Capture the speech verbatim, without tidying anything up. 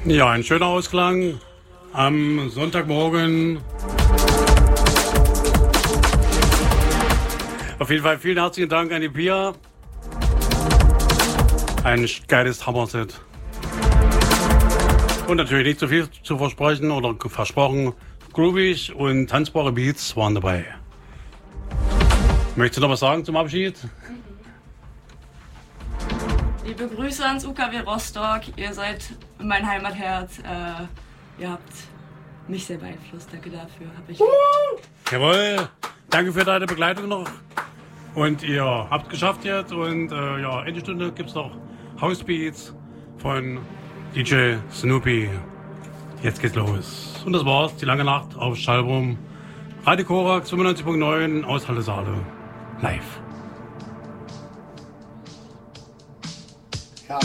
Ja, ein schöner Ausklang am Sonntagmorgen. Auf jeden Fall vielen herzlichen Dank an die Pia. Ein geiles Hammer-Set. Und natürlich nicht zu viel zu versprechen oder versprochen. Groovig und tanzbare Beats waren dabei. Möchtest du noch was sagen zum Abschied? Liebe Grüße ans U K W Rostock. Ihr seid mein Heimatherz. Äh, ihr habt mich sehr beeinflusst. Danke dafür. Hab ich Jawohl. Danke für deine Begleitung noch. Und ihr habt geschafft jetzt. Und äh, ja, Ende Stunde gibt es noch Housebeats von D J Snoopy. Jetzt geht's los. Und das war's. Die lange Nacht auf Schallraum. Radio Korax fünfundneunzig Punkt neun aus Halle Saale. Live.